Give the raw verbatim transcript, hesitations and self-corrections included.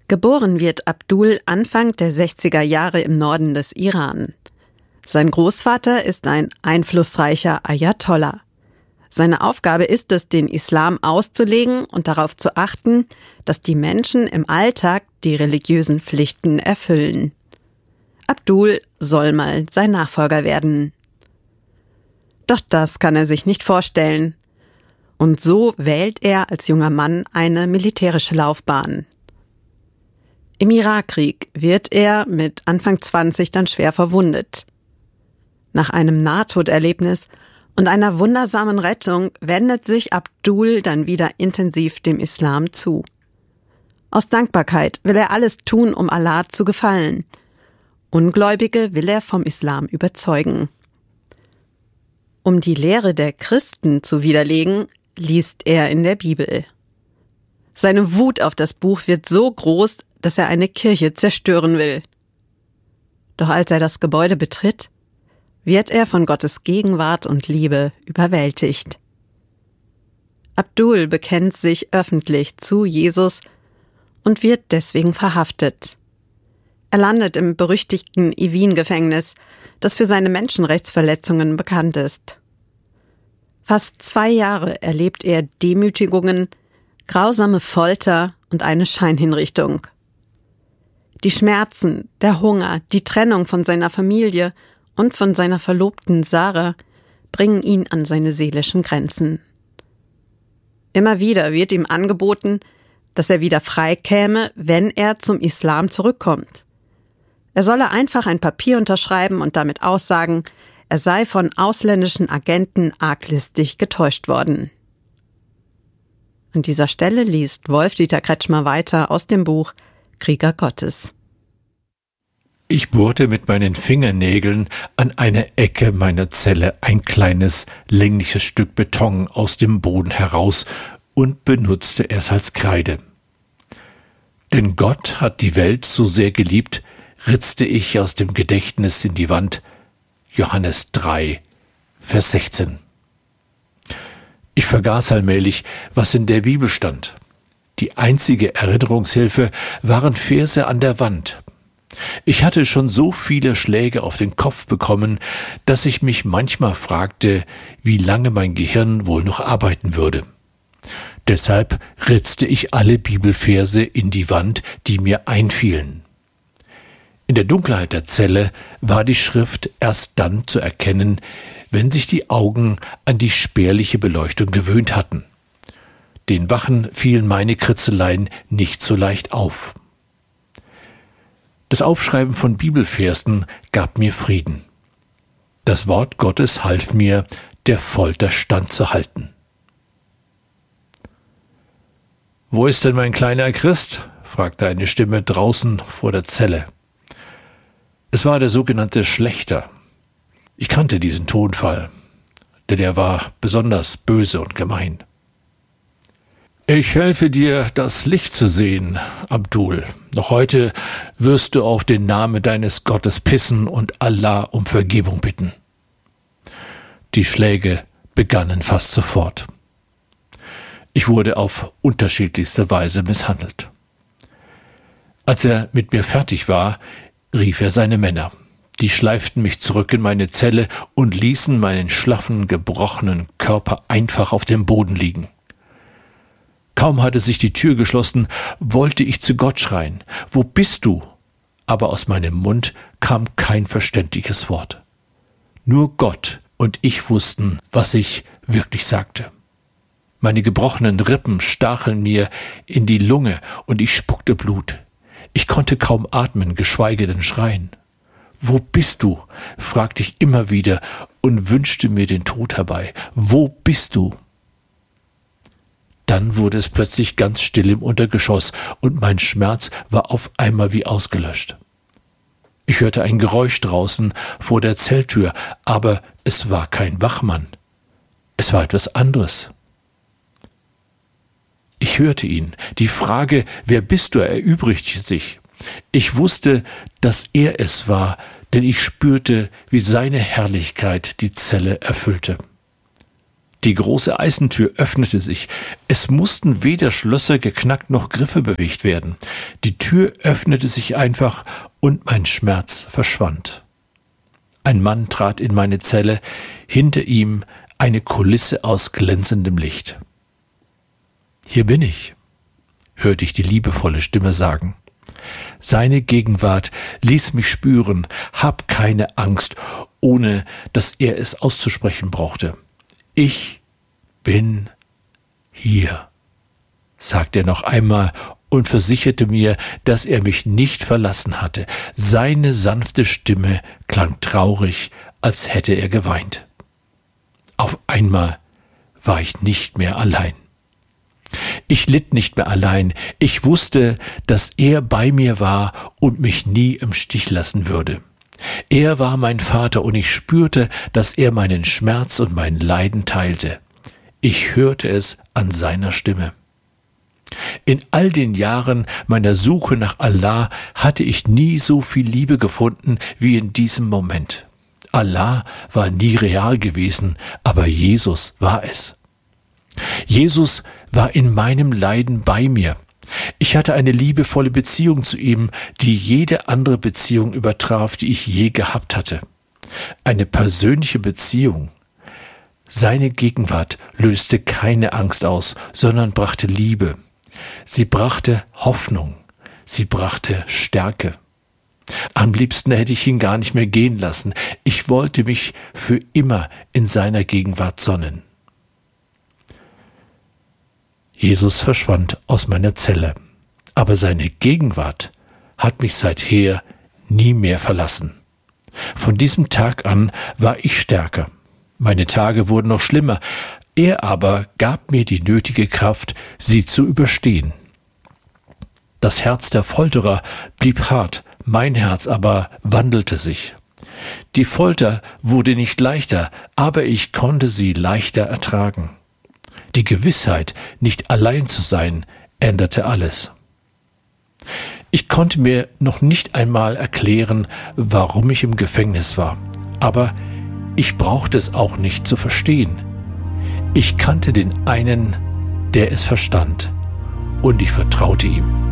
Geboren wird Abdul Anfang der sechziger Jahre im Norden des Iran. Sein Großvater ist ein einflussreicher Ayatollah. Seine Aufgabe ist es, den Islam auszulegen und darauf zu achten, dass die Menschen im Alltag die religiösen Pflichten erfüllen. Abdul soll mal sein Nachfolger werden. Doch das kann er sich nicht vorstellen. Und so wählt er als junger Mann eine militärische Laufbahn. Im Irakkrieg wird er mit Anfang zwanzig dann schwer verwundet. Nach einem Nahtoderlebnis und einer wundersamen Rettung wendet sich Abdul dann wieder intensiv dem Islam zu. Aus Dankbarkeit will er alles tun, um Allah zu gefallen. Ungläubige will er vom Islam überzeugen. Um die Lehre der Christen zu widerlegen, liest er in der Bibel. Seine Wut auf das Buch wird so groß, dass er eine Kirche zerstören will. Doch als er das Gebäude betritt, wird er von Gottes Gegenwart und Liebe überwältigt. Abdul bekennt sich öffentlich zu Jesus und wird deswegen verhaftet. Er landet im berüchtigten Evin-Gefängnis, das für seine Menschenrechtsverletzungen bekannt ist. Fast zwei Jahre erlebt er Demütigungen, grausame Folter und eine Scheinhinrichtung. Die Schmerzen, der Hunger, die Trennung von seiner Familie und von seiner Verlobten Sarah bringen ihn an seine seelischen Grenzen. Immer wieder wird ihm angeboten, dass er wieder frei käme, wenn er zum Islam zurückkommt. Er solle einfach ein Papier unterschreiben und damit aussagen, er sei von ausländischen Agenten arglistig getäuscht worden. An dieser Stelle liest Wolf-Dieter Kretschmer weiter aus dem Buch Krieger Gottes. Ich bohrte mit meinen Fingernägeln an einer Ecke meiner Zelle ein kleines, längliches Stück Beton aus dem Boden heraus und benutzte es als Kreide. Denn Gott hat die Welt so sehr geliebt, ritzte ich aus dem Gedächtnis in die Wand, Johannes drei, Vers sechzehn. Ich vergaß allmählich, was in der Bibel stand. Die einzige Erinnerungshilfe waren Verse an der Wand. Ich hatte schon so viele Schläge auf den Kopf bekommen, dass ich mich manchmal fragte, wie lange mein Gehirn wohl noch arbeiten würde. Deshalb ritzte ich alle Bibelverse in die Wand, die mir einfielen. In der Dunkelheit der Zelle war die Schrift erst dann zu erkennen, wenn sich die Augen an die spärliche Beleuchtung gewöhnt hatten. Den Wachen fielen meine Kritzeleien nicht so leicht auf. Das Aufschreiben von Bibelversen gab mir Frieden. Das Wort Gottes half mir, der Folter standzuhalten. »Wo ist denn mein kleiner Christ?« fragte eine Stimme draußen vor der Zelle. Es war der sogenannte Schlächter. Ich kannte diesen Tonfall, denn er war besonders böse und gemein. »Ich helfe dir, das Licht zu sehen, Abdul. Noch heute wirst du auf den Namen deines Gottes pissen und Allah um Vergebung bitten.« Die Schläge begannen fast sofort. Ich wurde auf unterschiedlichste Weise misshandelt. Als er mit mir fertig war, rief er seine Männer. Die schleiften mich zurück in meine Zelle und ließen meinen schlaffen, gebrochenen Körper einfach auf dem Boden liegen. Kaum hatte sich die Tür geschlossen, wollte ich zu Gott schreien, »Wo bist du?« Aber aus meinem Mund kam kein verständliches Wort. Nur Gott und ich wussten, was ich wirklich sagte. Meine gebrochenen Rippen stachen mir in die Lunge und ich spuckte Blut. Ich konnte kaum atmen, geschweige denn schreien. »Wo bist du?« fragte ich immer wieder und wünschte mir den Tod herbei. »Wo bist du?« Dann wurde es plötzlich ganz still im Untergeschoss und mein Schmerz war auf einmal wie ausgelöscht. Ich hörte ein Geräusch draußen vor der Zelltür, aber es war kein Wachmann. Es war etwas anderes. Ich hörte ihn. Die Frage, »Wer bist du?« erübrigte sich. Ich wusste, dass er es war, denn ich spürte, wie seine Herrlichkeit die Zelle erfüllte. Die große Eisentür öffnete sich. Es mussten weder Schlösser geknackt noch Griffe bewegt werden. Die Tür öffnete sich einfach und mein Schmerz verschwand. Ein Mann trat in meine Zelle, hinter ihm eine Kulisse aus glänzendem Licht. »Hier bin ich«, hörte ich die liebevolle Stimme sagen. Seine Gegenwart ließ mich spüren, hab keine Angst, ohne dass er es auszusprechen brauchte. »Ich bin hier«, sagte er noch einmal und versicherte mir, dass er mich nicht verlassen hatte. Seine sanfte Stimme klang traurig, als hätte er geweint. Auf einmal war ich nicht mehr allein. Ich litt nicht mehr allein. Ich wusste, dass er bei mir war und mich nie im Stich lassen würde. Er war mein Vater und ich spürte, dass er meinen Schmerz und mein Leiden teilte. Ich hörte es an seiner Stimme. In all den Jahren meiner Suche nach Allah hatte ich nie so viel Liebe gefunden wie in diesem Moment. Allah war nie real gewesen, aber Jesus war es. Jesus war in meinem Leiden bei mir. Ich hatte eine liebevolle Beziehung zu ihm, die jede andere Beziehung übertraf, die ich je gehabt hatte. Eine persönliche Beziehung. Seine Gegenwart löste keine Angst aus, sondern brachte Liebe. Sie brachte Hoffnung. Sie brachte Stärke. Am liebsten hätte ich ihn gar nicht mehr gehen lassen. Ich wollte mich für immer in seiner Gegenwart sonnen. Jesus verschwand aus meiner Zelle, aber seine Gegenwart hat mich seither nie mehr verlassen. Von diesem Tag an war ich stärker. Meine Tage wurden noch schlimmer, er aber gab mir die nötige Kraft, sie zu überstehen. Das Herz der Folterer blieb hart, mein Herz aber wandelte sich. Die Folter wurde nicht leichter, aber ich konnte sie leichter ertragen. Die Gewissheit, nicht allein zu sein, änderte alles. Ich konnte mir noch nicht einmal erklären, warum ich im Gefängnis war, aber ich brauchte es auch nicht zu verstehen. Ich kannte den einen, der es verstand, und ich vertraute ihm.